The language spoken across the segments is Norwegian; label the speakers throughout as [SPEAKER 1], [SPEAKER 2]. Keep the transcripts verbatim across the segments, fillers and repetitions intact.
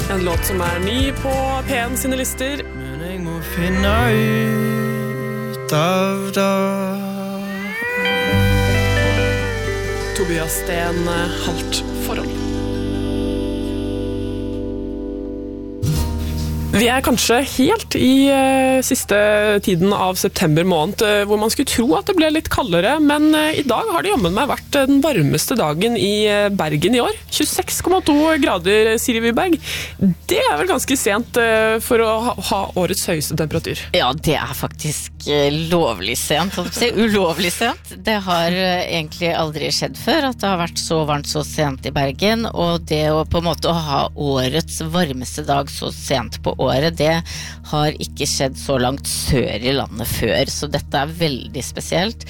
[SPEAKER 1] En låt som er ny på P en sine lister.
[SPEAKER 2] Men jeg må finne ut av det.
[SPEAKER 1] Tobias Sten, halvt forhold. Vi er kanskje helt i uh, siste tiden av september måned, uh, hvor man skulle tro at det ble litt kaldere, men uh, i dag har det jammen meg vært den varmeste dagen i uh, Bergen i år. tjueseks komma to grader, Siri Wiberg. Det er vel ganske sent uh, for å ha, ha årets høyeste temperatur.
[SPEAKER 3] Ja, det er faktisk uh, lovlig sent. Ulovlig sent. Det har uh, egentlig aldri skjedd før at det har vært så varmt så sent i Bergen, og det å på en måte ha årets varmeste dag så sent på året, det har ikke skjedd så langt sør i landet før, så dette er veldig spesielt.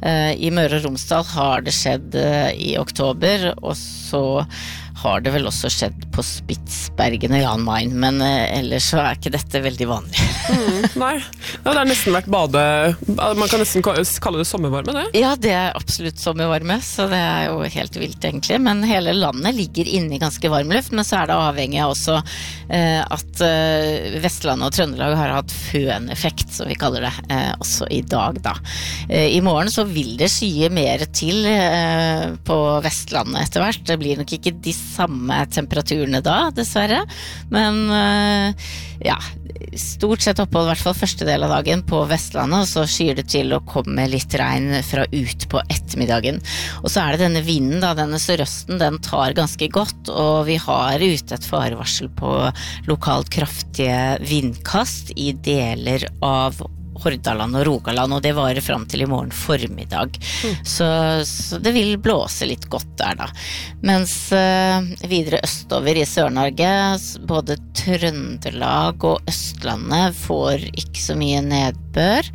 [SPEAKER 3] I Møre og Romsdal har det skjedd i oktober, og så har det vel også skjedd på Spitsbergen og Jan Mayen, men ellers så er ikke dette veldig vanlig.
[SPEAKER 1] mm, nei, ja, det har nesten vært bade, man kan nesten kalle det sommervarme, det?
[SPEAKER 3] Ja, det er absolutt sommervarme, så det er jo helt vilt egentlig, men hele landet ligger inne i ganske varm luft, men så er det avhengig av også eh, at eh, Vestlandet og Trøndelag har hatt føneffekt, som vi kaller det, eh, også i dag da. Eh, I morgen så vil det skye mer til eh, på Vestlandet etter hvert, det blir nok ikke de samme temperaturene da, dessverre, men uh, ja, stort sett opphold, i hvert fall første del av dagen på Vestlandet, og så skyer det til å komme litt regn fra ut på ettermiddagen. Og så er det denne vinden da, denne sørøsten, den tar ganske godt, og vi har ute et farevarsel på lokalt kraftige vindkast i deler av Hordaland og Rogaland, og det varer frem til i morgen formiddag. Mm. Så, så det vil blåse litt godt der da. Mens uh, videre østover i Sør-Norge, både Trøndelag og Østlandet får ikke så mye nedbør.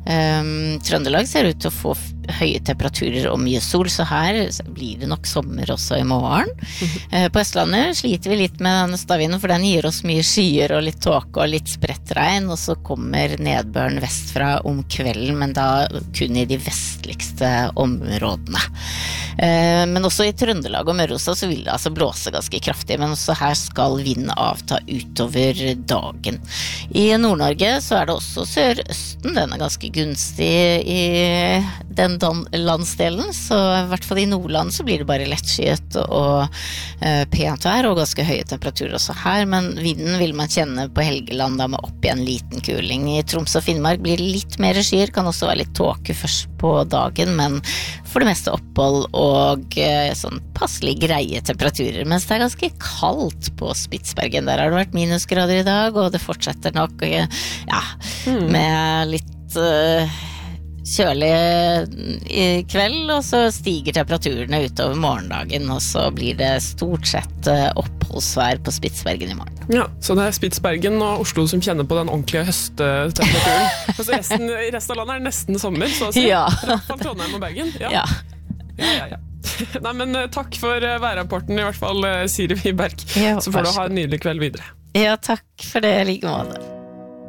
[SPEAKER 3] Um, Trøndelag ser ut til å få høye temperaturer og mye sol, så her blir det nok sommer også i morgen. Mm-hmm. Uh, på Østlandet sliter vi litt med denne stavvinden, for den gir oss mye skyer og litt tåke og litt spredt regn, og så kommer nedbøren vestfra om kvelden, men da kun i de vestligste områdene. Uh, men også i Trøndelag og Møre og Romsdal så vil det altså blåse ganske kraftig, men også her skal vinden avta utover dagen. I Nord-Norge så er det også sørøsten, den er ganske gunstig i den landsdelen, så i hvert fall i Nordland så blir det bare lettskyet og uh, pent vær og ganske høye temperaturer også her, men vinden vil man kjenne på Helgeland da med opp i en liten kuling. I Troms og Finnmark blir det litt mer skyer, kan også være litt tåke først på dagen, men for det meste opphold og uh, sånn passelig greie temperaturer, mens det er ganske kaldt på Spitsbergen. Der har det vært minusgrader i dag, og det fortsetter nok uh, ja, mm. med litt uh, kjølig i kveld, og så stiger temperaturene utover morgendagen, og så blir det stort sett oppholdsvær på Spitsbergen i morgen.
[SPEAKER 1] Ja, så det er Spitsbergen og Oslo som kjenner på den ordentlige høsttemperaturen. Altså resten, resten av landet er nesten sommer, så å si.
[SPEAKER 3] Ja.
[SPEAKER 1] I hvert fall Trondheim og Bergen. Ja.
[SPEAKER 3] Ja.
[SPEAKER 1] Ja, ja, ja. Nei, men takk for værrapporten i hvert fall, Siri Wiberg.
[SPEAKER 3] Ja,
[SPEAKER 1] så får du ha en nydelig kveld videre.
[SPEAKER 3] Ja, takk for det, like måte.